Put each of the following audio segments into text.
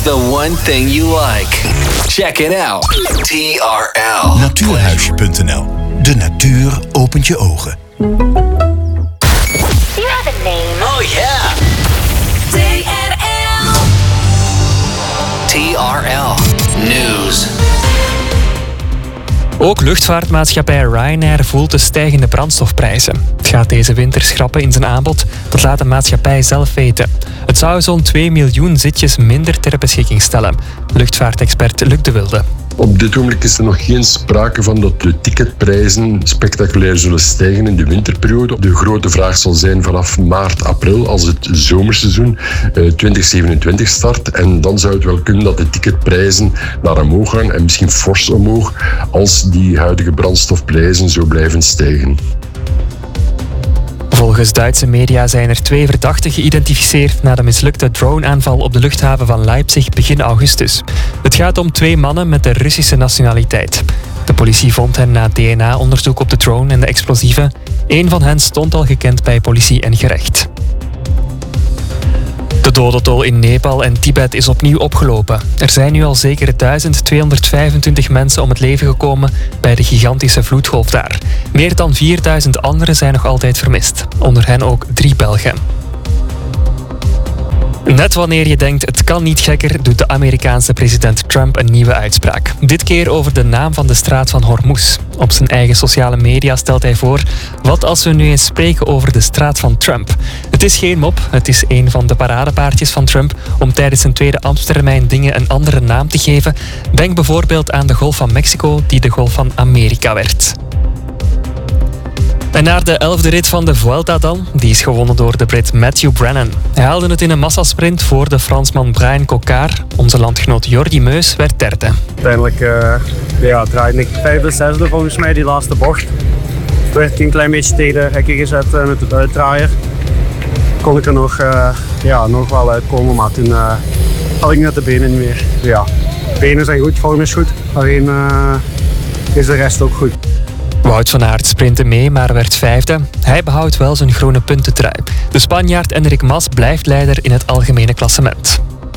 the one thing you like. Check it out. TRL. Natuurhuisje.nl. De natuur opent je ogen. Do you have a name? Oh yeah. TRL News. Ook luchtvaartmaatschappij Ryanair voelt de stijgende brandstofprijzen. Het gaat deze winter schrappen in zijn aanbod, dat laat de maatschappij zelf weten. Het zou zo'n 2 miljoen zitjes minder ter beschikking stellen. Luchtvaartexpert Luc de Wilde. Op dit moment is er nog geen sprake van dat de ticketprijzen spectaculair zullen stijgen in de winterperiode. De grote vraag zal zijn vanaf maart, april, als het zomerseizoen 2027 start. En dan zou het wel kunnen dat de ticketprijzen naar omhoog gaan en misschien fors omhoog als die huidige brandstofprijzen zo blijven stijgen. Volgens Duitse media zijn er 2 verdachten geïdentificeerd na de mislukte droneaanval op de luchthaven van Leipzig begin augustus. Het gaat om 2 mannen met de Russische nationaliteit. De politie vond hen na DNA-onderzoek op de drone en de explosieven. 1 van hen stond al gekend bij politie en gerecht. De dodentol in Nepal en Tibet is opnieuw opgelopen. Er zijn nu al zeker 1225 mensen om het leven gekomen bij de gigantische vloedgolf daar. Meer dan 4000 anderen zijn nog altijd vermist. Onder hen ook 3 Belgen. Net wanneer je denkt het kan niet gekker, doet de Amerikaanse president Trump een nieuwe uitspraak. Dit keer over de naam van de straat van Hormuz. Op zijn eigen sociale media stelt hij voor: wat als we nu eens spreken over de straat van Trump? Het is geen mop, het is een van de paradepaardjes van Trump om tijdens zijn tweede ambtstermijn dingen een andere naam te geven. Denk bijvoorbeeld aan de Golf van Mexico, die de Golf van Amerika werd. En naar de 11e rit van de Vuelta dan. Die is gewonnen door de Brit Matthew Brennan. Hij haalde het in een massasprint voor de Fransman Brian Coquard. Onze landgenoot Jordi Meus werd derde. Uiteindelijk draaide ik 5e, 6e volgens mij die laatste bocht. Werd ik een klein beetje tegen de hekken gezet met de uitdraaier. Kon ik er nog wel uitkomen, maar toen had ik net de benen niet meer. Ja, de benen zijn goed, vorm is goed. Alleen is de rest ook goed. Wout van Aert sprintte mee, maar werd 5e. Hij behoudt wel zijn groene puntentrui. De Spanjaard Enric Mas blijft leider in het algemene klassement.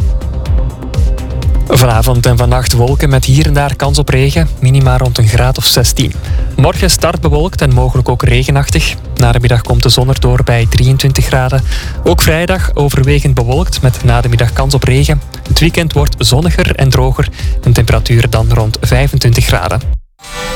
Vanavond en vannacht wolken met hier en daar kans op regen, minima rond een graad of 16. Morgen start bewolkt en mogelijk ook regenachtig. Na de middag komt de zon erdoor bij 23 graden. Ook vrijdag overwegend bewolkt met na de middag kans op regen. Het weekend wordt zonniger en droger en temperaturen dan rond 25 graden.